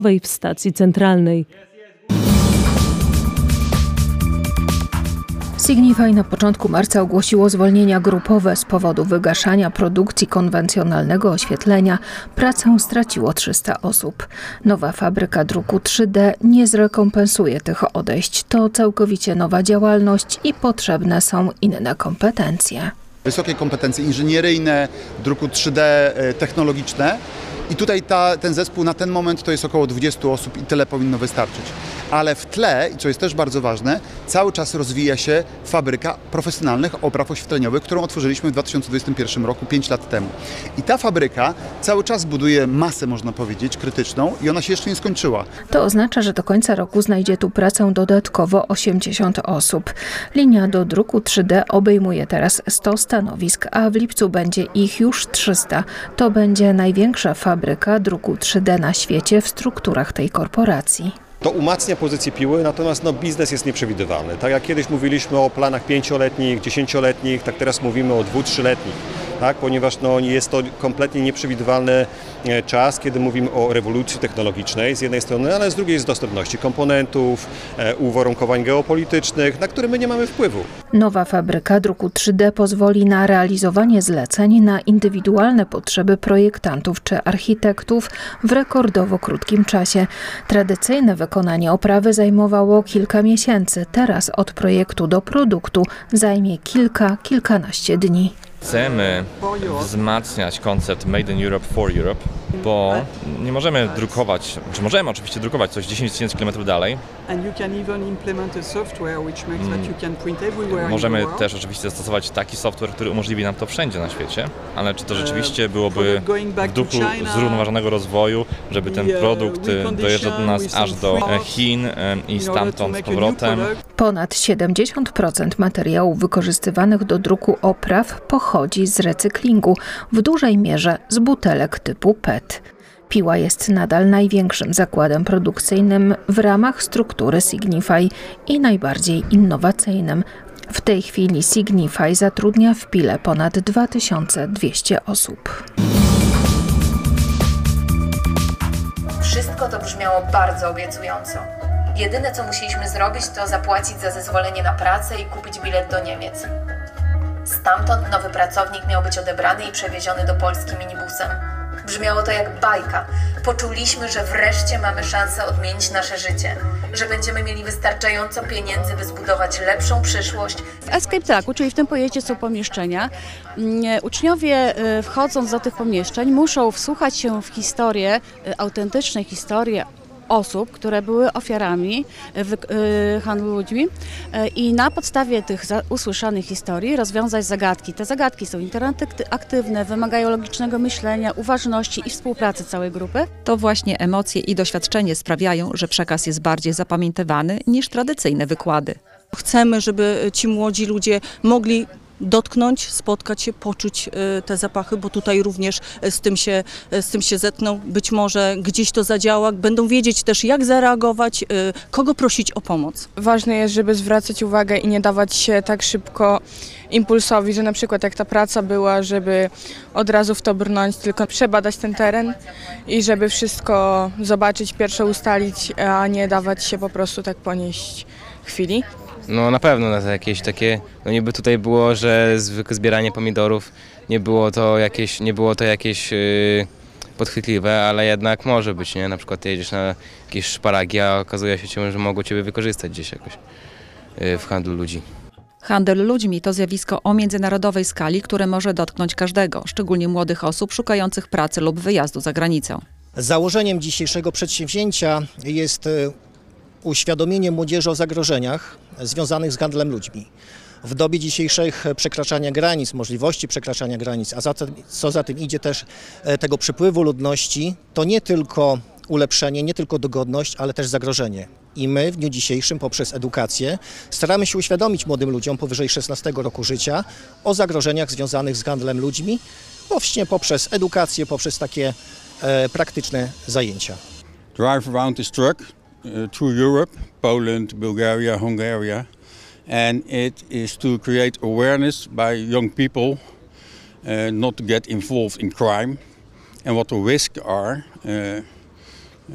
w stacji centralnej. Signify na początku marca ogłosiło zwolnienia grupowe z powodu wygaszania produkcji konwencjonalnego oświetlenia. Pracę straciło 300 osób. Nowa fabryka druku 3D nie zrekompensuje tych odejść. To całkowicie nowa działalność i potrzebne są inne kompetencje. Wysokie kompetencje inżynieryjne, druku 3D technologiczne. I tutaj ten zespół na ten moment to jest około 20 osób i tyle powinno wystarczyć. Ale w tle, co jest też bardzo ważne, cały czas rozwija się fabryka profesjonalnych opraw oświetleniowych, którą otworzyliśmy w 2021 roku, 5 lat temu. I ta fabryka cały czas buduje masę, można powiedzieć, krytyczną i ona się jeszcze nie skończyła. To oznacza, że do końca roku znajdzie tu pracę dodatkowo 80 osób. Linia do druku 3D obejmuje teraz 100 stanowisk, a w lipcu będzie ich już 300. To będzie największa fabryka druku 3D na świecie w strukturach tej korporacji. To umacnia pozycję Piły, natomiast biznes jest nieprzewidywalny. Tak jak kiedyś mówiliśmy o planach 5-letnich, 10-letnich, tak teraz mówimy o 2-3-letnich. Tak? Ponieważ jest to kompletnie nieprzewidywalny czas, kiedy mówimy o rewolucji technologicznej z jednej strony, ale z drugiej z dostępności komponentów, uwarunkowań geopolitycznych, na które my nie mamy wpływu. Nowa fabryka druku 3D pozwoli na realizowanie zleceń na indywidualne potrzeby projektantów czy architektów w rekordowo krótkim czasie. Tradycyjne wykonanie oprawy zajmowało kilka miesięcy. Teraz od projektu do produktu zajmie kilkanaście dni. Chcemy wzmacniać koncept Made in Europe for Europe, bo nie możemy drukować, czy możemy oczywiście drukować coś 10 000 km dalej. Możemy też oczywiście zastosować taki software, który umożliwi nam to wszędzie na świecie, ale czy to rzeczywiście byłoby w duchu zrównoważonego rozwoju, żeby ten produkt dojeżdżał do nas aż do Chin i stamtąd z powrotem. Ponad 70% materiałów wykorzystywanych do druku opraw pochodzi z recyklingu, w dużej mierze z butelek typu PET. Piła jest nadal największym zakładem produkcyjnym w ramach struktury Signify i najbardziej innowacyjnym. W tej chwili Signify zatrudnia w Pile ponad 2200 osób. Wszystko to brzmiało bardzo obiecująco. Jedyne, co musieliśmy zrobić, to zapłacić za zezwolenie na pracę i kupić bilet do Niemiec. Stamtąd nowy pracownik miał być odebrany i przewieziony do Polski minibusem. Brzmiało to jak bajka. Poczuliśmy, że wreszcie mamy szansę odmienić nasze życie, że będziemy mieli wystarczająco pieniędzy, by zbudować lepszą przyszłość. W Escape Tracku, czyli w tym pojeździe są pomieszczenia, uczniowie wchodząc do tych pomieszczeń muszą wsłuchać się w historię, autentyczne historie osób, które były ofiarami handlu ludźmi i na podstawie tych usłyszanych historii rozwiązać zagadki. Te zagadki są interaktywne, wymagają logicznego myślenia, uważności i współpracy całej grupy. To właśnie emocje i doświadczenie sprawiają, że przekaz jest bardziej zapamiętywany niż tradycyjne wykłady. Chcemy, żeby ci młodzi ludzie mogli dotknąć, spotkać się, poczuć te zapachy, bo tutaj również z tym się zetkną. Być może gdzieś to zadziała, będą wiedzieć też, jak zareagować, kogo prosić o pomoc. Ważne jest, żeby zwracać uwagę i nie dawać się tak szybko impulsowi, że na przykład jak ta praca była, żeby od razu w to brnąć, tylko przebadać ten teren i żeby wszystko zobaczyć, pierwsze ustalić, a nie dawać się po prostu tak ponieść chwili. No na pewno na jakieś takie, no niby tutaj było, że zwykłe zbieranie pomidorów nie było to jakieś podchwytliwe, ale jednak może być, nie? Na przykład jedziesz na jakieś szparagi, a okazuje się, że mogą ciebie wykorzystać gdzieś jakoś w handlu ludzi. Handel ludźmi to zjawisko o międzynarodowej skali, które może dotknąć każdego, szczególnie młodych osób szukających pracy lub wyjazdu za granicę. Założeniem dzisiejszego przedsięwzięcia jest uświadomienie młodzieży o zagrożeniach związanych z handlem ludźmi. W dobie dzisiejszych przekraczania granic, możliwości przekraczania granic, a co za tym idzie też tego przypływu ludności, to nie tylko ulepszenie, nie tylko dogodność, ale też zagrożenie. I my w dniu dzisiejszym poprzez edukację staramy się uświadomić młodym ludziom powyżej 16 roku życia o zagrożeniach związanych z handlem ludźmi, właśnie poprzez edukację, poprzez takie praktyczne zajęcia. Drive around this truck through Europe, Poland, Bulgaria, Hungary, and it is to create awareness by young people not to get involved in crime and what the risks are